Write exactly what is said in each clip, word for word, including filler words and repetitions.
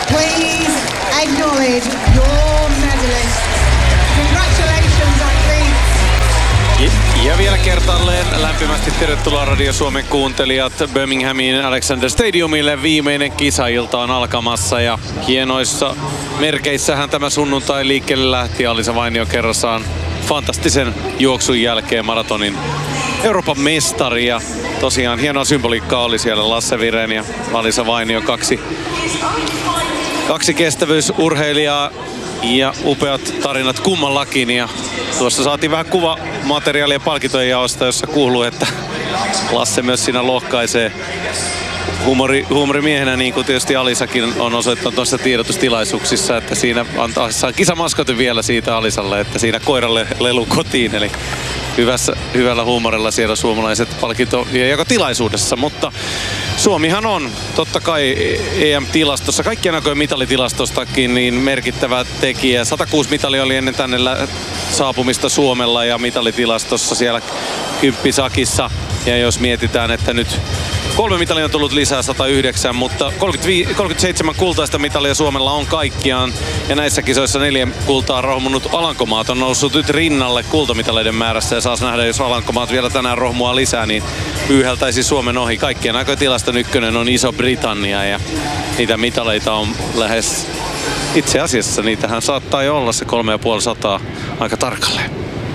please acknowledge your medalist. Congratulations, athletes. Ja vielä kertaalleen lämpimästi tervetuloa Radio Suomen kuuntelijat Birminghamin Alexander Stadiumille. Viimeinen kisailta on alkamassa ja hienoissa merkeissähän tämä sunnuntai liikkeelle lähti. Alisa Vainio kerrassaan fantastisen juoksun jälkeen maratonin Euroopan mestari. Ja tosiaan hienoa symboliikkaa oli siellä Lasse Viren ja Alisa Vainio, kaksi, kaksi kestävyysurheilijaa. Ja upeat tarinat kummallakin. Ja tuossa saatiin vähän kuvamateriaalia palkintojen jaosta, jossa kuuluu, että Lasse myös siinä lohkaisee huumori, huumorimiehenä, niin kuin tietysti Alisakin on osoittanut tuossa tiedotustilaisuuksissa, että siinä antaa kisamaskotin vielä siitä Alisalle, että siinä koiralle lelu kotiin. Eli hyvässä, hyvällä huumorilla siellä suomalaiset palkintojakotilaisuudessa, mutta Suomihan on totta kai E M-tilastossa, kaikkien aikojen mitalitilastostakin, niin merkittävä tekijä. sata kuusi mitalia oli ennen tänne saapumista Suomella ja mitalitilastossa siellä kymppisakissa. Ja jos mietitään, että nyt kolme mitalia on tullut lisää, sata yhdeksän, mutta kolmekymmentäseitsemän kultaista mitalia Suomella on kaikkiaan. Ja näissä kisoissa neljä kultaa rohmunut Alankomaat on noussut nyt rinnalle kultamitaleiden määrässä. Ja saas nähdä, jos Alankomaat vielä tänään rohmua lisää, niin pyyhältäisi Suomen ohi. Kaikkien aikojen tilaston ykkönen on Iso-Britannia ja niitä mitaleita on lähes, itse asiassa niitähän saattaa jo olla se kolme ja puoli sataa aika tarkalleen.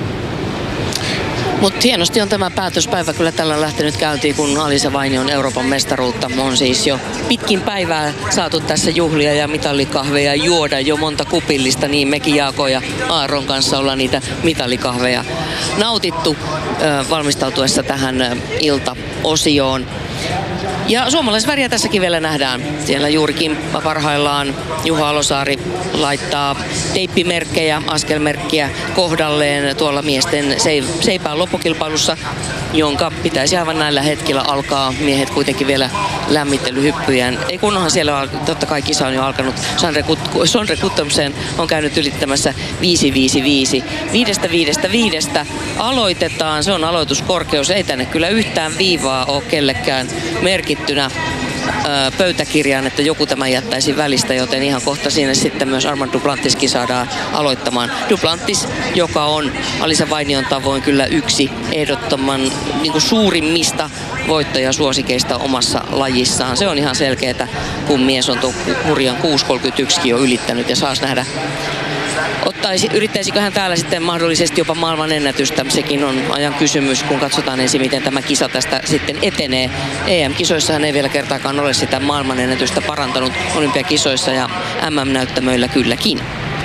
Mutta hienosti on tämä päätöspäivä kyllä tällä lähtenyt käyntiin, kun Alisa Vainion Euroopan mestaruutta on siis jo pitkin päivää saatu tässä juhlia ja mitallikahveja juoda jo monta kupillista, niin mekin Jaako ja Aaron kanssa ollaan niitä mitallikahveja nautittu äh, valmistautuessa tähän äh, iltaosioon. Ja suomalaisväriä tässäkin vielä nähdään. Siellä juurikin parhaillaan Juha Alosaari laittaa teippimerkkejä, askelmerkkiä kohdalleen tuolla miesten seipään loppukilpailussa, jonka pitäisi aivan näillä hetkillä alkaa. Miehet kuitenkin vielä lämmittelyhyppyjään. Ei kunnohan siellä totta kai kisa on jo alkanut. Sondre Guttormsen on käynyt ylittämässä viisi viisi viisi. Viidestä viidestä viidestä aloitetaan. Se on aloituskorkeus. Ei tänne kyllä yhtään viivaa ole kellekään merkittynä pöytäkirjaan, että joku tämän jättäisi välistä, joten ihan kohta sinne sitten myös Armand Duplantiskin saadaan aloittamaan. Duplantis, joka on Alisa Vainion tavoin kyllä yksi ehdottoman niin kuin suurimmista voittajasuosikeista omassa lajissaan. Se on ihan selkeää, kun mies on tuon hurjan kuusi kolmekymmentäyksi jo ylittänyt ja saas nähdä, Ottaisi, yrittäisikö hän täällä sitten mahdollisesti jopa maailman ennätystä? Sekin on ajan kysymys, kun katsotaan ensin, miten tämä kisa tästä sitten etenee. E M-kisoissa hän ei vielä kertaakaan ole sitä maailman ennätystä parantanut, olympiakisoissa ja M M-näyttämöillä kylläkin.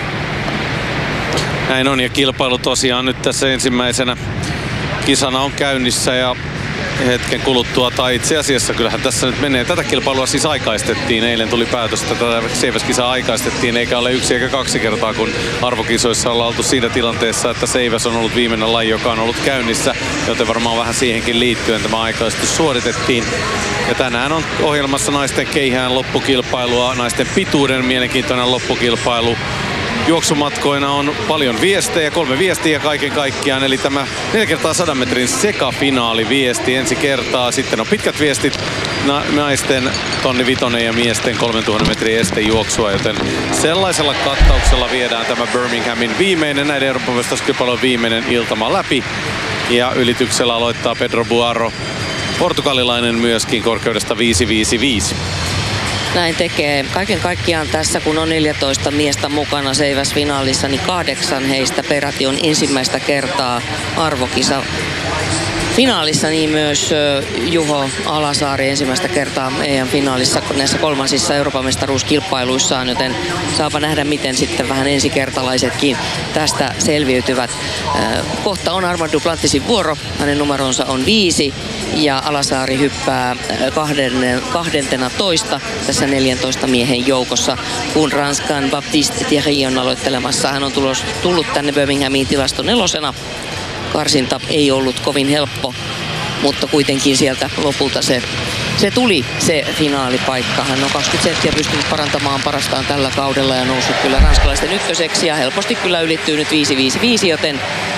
Näin on, ja kilpailu tosiaan nyt tässä ensimmäisenä kisana on käynnissä ja hetken kuluttua, tai itse asiassa kyllähän tässä nyt menee. Tätä kilpailua siis aikaistettiin. Eilen tuli päätös, että tätä Seiväs-kisaa aikaistettiin, eikä ole yksi eikä kaksi kertaa, kun arvokisoissa ollaan oltu siinä tilanteessa, että Seiväs on ollut viimeinen laji, joka on ollut käynnissä, joten varmaan vähän siihenkin liittyen tämä aikaistus suoritettiin. Ja tänään on ohjelmassa naisten keihään loppukilpailua, naisten pituuden mielenkiintoinen loppukilpailu. Juoksumatkoina on paljon viestejä, kolme viestiä kaiken kaikkiaan, eli tämä neljä kertaa sadan metrin sekafinaali viesti ensi kertaa. Sitten on pitkät viestit, na- naisten tonni vitonen ja miesten kolmetuhatta metrin estejuoksua, joten sellaisella kattauksella viedään tämä Birminghamin viimeinen, näiden Euroopan mestaruuskilpailun viimeinen iltama läpi. Ja ylityksellä aloittaa Pedro Buarro, portugalilainen myöskin korkeudesta viisi viisi viisi. Näin tekee. Kaiken kaikkiaan tässä, kun on neljätoista miestä mukana Seiväs-finaalissa, niin kahdeksan heistä peräti on ensimmäistä kertaa arvokisa finaalissa, niin myös Juho Alasaari ensimmäistä kertaa E M-finaalissa näissä kolmansissa Euroopan mestaruuskilpailuissaan, joten saapa nähdä, miten sitten vähän ensikertalaisetkin tästä selviytyvät. Kohta on Armand Duplantisin vuoro, hänen numeronsa on viisi ja Alasaari hyppää kahdentena toista tässä neljäntoista miehen joukossa, kun Ranskan Baptiste Thierry on aloittelemassa. Hän on tulos, tullut tänne Birminghamiin tilasto nelosena. Karsinta ei ollut kovin helppo, mutta kuitenkin sieltä lopulta se, se tuli se finaalipaikka. Hän on kaksikymmentä senttiä pystynyt parantamaan parastaan tällä kaudella ja noussut kyllä ranskalaisten ykköseksi ja helposti kyllä ylittyy nyt viisi viisi viisi, joten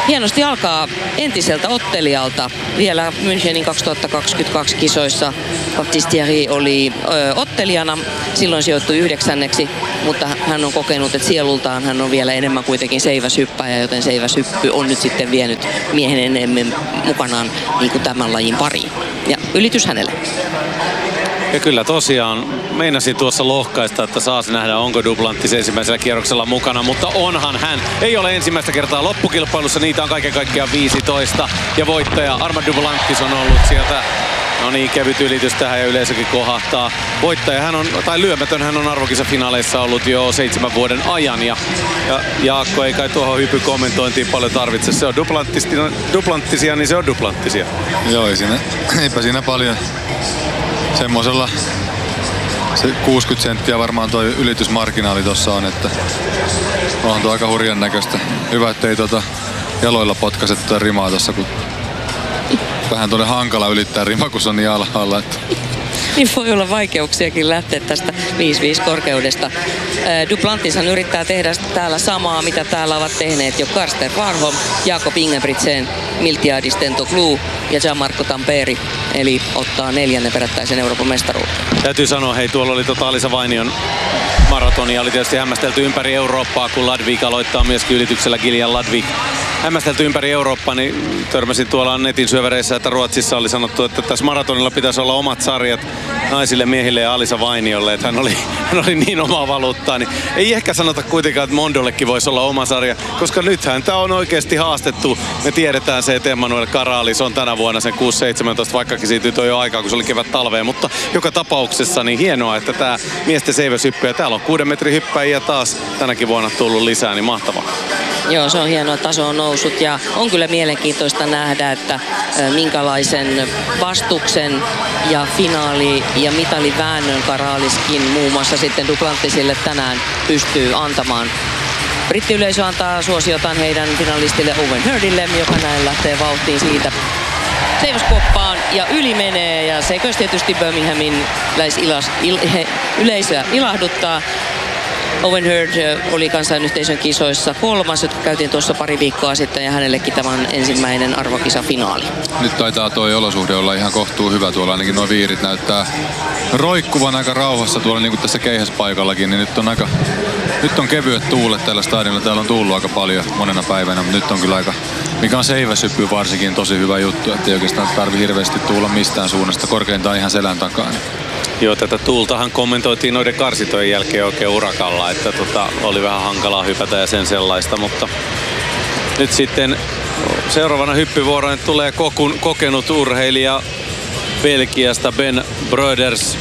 hienosti alkaa entiseltä ottelijalta. Vielä Münchenin kaksituhattakaksikymmentäkaksi kisoissa Baptiste Thierry oli ö, ottelijana. Silloin sijoittui yhdeksänneksi, mutta hän on kokenut, että sielultaan hän on vielä enemmän kuitenkin seiväshyppäjä, joten seiväshyppy on nyt sitten vienyt miehen enemmän mukanaan niin kuin tämän lajin pariin. Ja ylitys hänelle. Ja kyllä tosiaan meinasin tuossa lohkaista, että saas nähdä, onko Duplantis ensimmäisellä kierroksella mukana, mutta onhan hän. Ei ole ensimmäistä kertaa loppukilpailussa, niitä on kaiken kaikkiaan viisitoista. Ja voittaja Armand Duplantis on ollut sieltä. No niin, kevyt ylitys tähän ja yleisökin kohahtaa. Voittaja hän on, tai lyömätön hän on arvokisafinaaleissa ollut jo seitsemän vuoden ajan. Ja, ja Jaakko ei kai tuohon hypykommentointiin paljon tarvitse. Se on Duplantisia, niin se on Duplantisia. Joo, ei siinä, eipä siinä paljon. Semmoisella se kuusikymmentä senttiä varmaan toi ylitysmarginaali tossa on, että onhan tuo aika hurjan näköistä. Hyvä, ettei tota jaloilla potkaise tuota rimaa tossa, kun vähän tuonne hankala ylittää rima, kun se on niin alhaalla. Että. Niin voi olla vaikeuksiakin lähteä tästä viisi viisi korkeudesta. Duplantishan yrittää tehdä täällä samaa, mitä täällä ovat tehneet jo Karsten Warholm, Jakob Ingebrigtsen, Miltiadis Tentoglou ja Gianmarco Tamperi. Eli ottaa neljännen perättäisen Euroopan mestaruuden. Täytyy sanoa, hei, tuolla oli tota Alisa Vainion maratonia. Oli tietysti hämmästelty ympäri Eurooppaa, kun Ladvik aloittaa myöskin ylityksellä. Gillian Ladvik hämmästelty ympäri Eurooppaa, niin törmäsin tuolla netin syövereissä, että Ruotsissa oli sanottu, että tässä maratonilla pitäisi olla omat sarjat naisille, miehille ja Alisa Vainiolle, että hän oli, hän oli niin omaa valuuttaa, niin ei ehkä sanota kuitenkaan, että Mondollekin voisi olla oma sarja, koska nythän tämä on oikeasti haastettu. Me tiedetään se, että Emmanuel Karalis on tänä vuonna sen kuusi seitsemäntoista, vaikkakin siitä nyt on jo aikaa, kun se oli kevät talveen, mutta joka tapauksessa niin hienoa, että tämä miesten seiväshyppy, täällä on kuuden metrin hyppäjiä taas tänäkin vuonna tullut lisää, niin mahtavaa. Joo, se on hienoa, taso on noussut ja on kyllä mielenkiintoista nähdä, että minkälaisen vastuksen ja finaali- ja mitaliväännön Karaliskin muun muassa sitten Duplantisille tänään pystyy antamaan. Brittiyleisö antaa suosiotaan heidän finalistille Owen Hurdille, joka näin lähtee vauhtiin siitä seiväskuoppaan ja yli menee ja se tietysti Birminghamin yleisöä ilahduttaa. Owen Hurd oli kansainyhteisön kisoissa kolmas, jotka käytiin tuossa pari viikkoa sitten ja hänellekin tämä on ensimmäinen arvokisafinaali. Nyt taitaa tuo olosuhde olla ihan kohtuu hyvä tuolla, ainakin nuo viirit näyttää roikkuvan aika rauhassa tuolla niin kuin tässä keihäspaikallakin, niin nyt on aika nyt on kevyet tuulet tällä stadionilla, täällä on tullut aika paljon monena päivänä, mutta nyt on kyllä aika, mikä on seiväshyppy varsinkin tosi hyvä juttu, että ei oikeastaan tarvi hirveästi tuulla mistään suunnasta, korkeintaan ihan selän takaa. Joo, tätä tuultahan kommentoitiin noiden karsitojen jälkeen oikein urakalla, että tota, oli vähän hankalaa hypätä ja sen sellaista, mutta nyt sitten seuraavana hyppyvuoroon tulee kokun, kokenut urheilija Belgiasta Ben Broeders,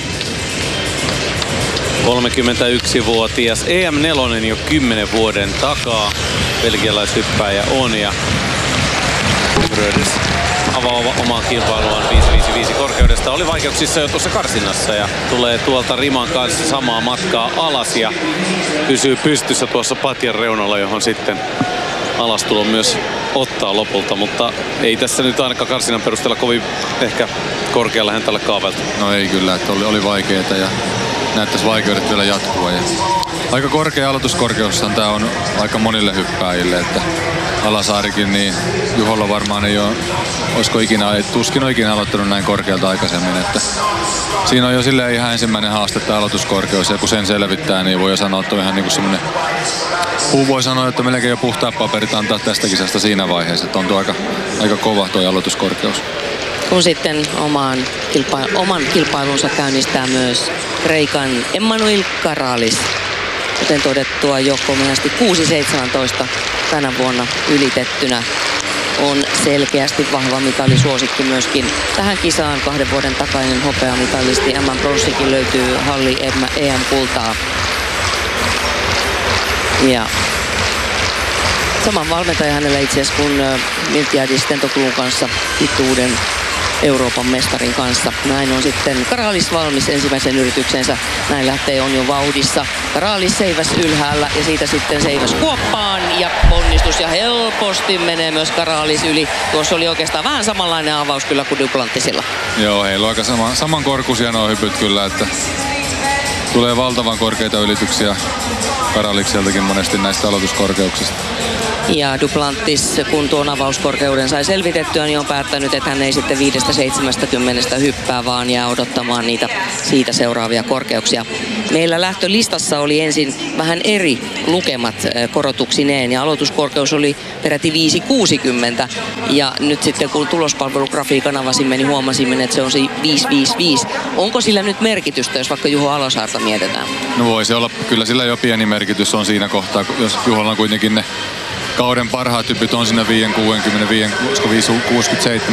kolmekymmentäyksivuotias, E M neljä jo kymmenen vuoden takaa belgialaishyppääjä on ja Broeders avaa omaa kilpailuaan viisi viisi viisi korkeudesta. Oli vaikeuksissa jo tuossa karsinnassa ja tulee tuolta riman kanssa samaa matkaa alas ja pysyy pystyssä tuossa patjan reunalla, johon sitten alastulo myös ottaa lopulta, mutta ei tässä nyt ainakaan karsinnan perusteella kovin ehkä korkealla hän tällä kaavelta. No ei kyllä, että oli, oli vaikeeta ja näyttäisi vaikeudet vielä jatkua. Ja aika korkea aloituskorkeushan tää on aika monille hyppääjille, että Alasaarikin, niin Juholla varmaan ei ole, olisiko ikinä, ei tuskin ole ikinä aloittanut näin korkealta aikaisemmin, että siinä on jo silleen ihan ensimmäinen haaste tämä aloituskorkeus ja kun sen selvittää, niin voi jo sanoa, että on ihan niin kuin semmoinen, puu voi sanoa, että melkein jo puhtaat paperit antaa tästä kisasta siinä vaiheessa, että on tuo aika, aika kova tuo aloituskorkeus. Kun sitten oman, kilpa- oman kilpailunsa käynnistää myös Kreikan Emmanuel Karalis. Kuten todettua, jo komeasti kuusi seitsemäntoista tänä vuonna ylitettynä on selkeästi vahva mitalisuosikki myöskin tähän kisaan. Kahden vuoden takainen hopeamitalisti Emma Bronssikin löytyy halli E M-kultaa. Ja saman valmentaja hänellä itse asiassa kuin Miltiadis Tentoglun kanssa pituuden Euroopan mestarin kanssa. Näin on sitten Karalis valmis ensimmäisen yrityksensä. Näin lähtee, on jo vauhdissa. Karalis seiväs ylhäällä ja siitä sitten seiväs kuoppaan ja ponnistus ja helposti menee myös Karalis yli. Tuossa oli oikeastaan vähän samanlainen avaus kyllä kuin Duplantisilla. Joo, heillä on aika sama, samankorkuisia nuo hypyt kyllä, että tulee valtavan korkeita ylityksiä Karalikseltakin monesti näistä aloituskorkeuksista. Ja Duplantis, kun tuon avauskorkeuden sai selvitettyä, niin on päättänyt, että hän ei sitten viidestä seitsemästäkymmenestä hyppää, vaan jää odottamaan niitä siitä seuraavia korkeuksia. Meillä lähtölistassa oli ensin vähän eri lukemat korotuksineen ja aloituskorkeus oli peräti viisi kuusikymmentä. Ja nyt sitten kun tulospalvelugrafiikan avasimme, niin huomasimme, että se on se viisi viisikymmentäviisi. Onko sillä nyt merkitystä, jos vaikka Juho Alosaarta mietitään? No voi se olla, kyllä sillä jo pieni merkitys on siinä kohtaa, jos Juholla on kuitenkin ne kauden parhaat hypyt on siinä viisi kuusikymmentä, viisi kuusikymmentäseitsemän